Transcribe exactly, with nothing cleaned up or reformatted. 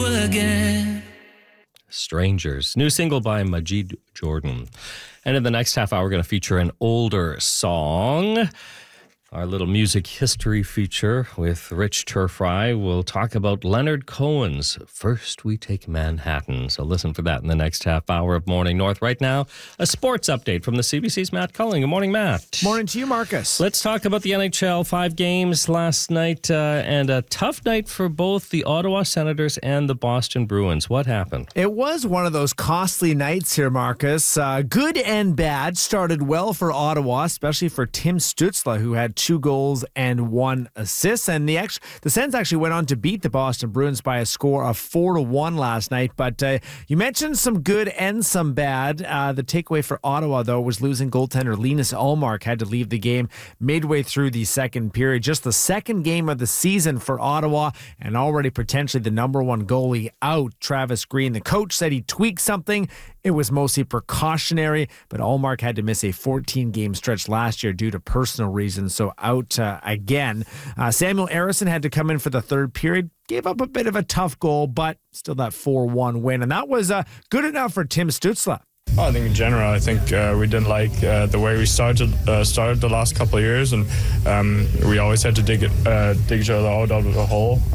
again. Strangers, new single by Majid Jordan. And in the next half hour, we're going to feature an older song. Our little music history feature with Rich Turfry. We'll talk about Leonard Cohen's First We Take Manhattan. So listen for that in the next half hour of Morning North. Right now, a sports update from the C B C's Matt Culling. Good morning, Matt. Morning to you, Marcus. Let's talk about the N H L. Five games last night uh, and a tough night for both the Ottawa Senators and the Boston Bruins. What happened? It was one of those costly nights here, Marcus. Uh, good and bad. Started well for Ottawa, especially for Tim Stützle, who had two goals and one assist. And the ex- the Sens actually went on to beat the Boston Bruins by a score of four to one last night. But uh, you mentioned some good and some bad. Uh, the takeaway for Ottawa, though, was losing goaltender Linus Ullmark had to leave the game midway through the second period. Just the second game of the season for Ottawa, and already potentially the number one goalie out, Travis Green. The coach said he tweaked something. It was mostly precautionary, but Ullmark had to miss a fourteen-game stretch last year due to personal reasons, so out uh, again. Uh, Samuel Ersson had to come in for the third period. Gave up a bit of a tough goal, but still that four one win, and that was uh, good enough for Tim Stützle. Oh, I think in general, I think uh, we didn't like uh, the way we started uh, started the last couple of years, and um, we always had to dig it, uh, dig each other out out of the hole.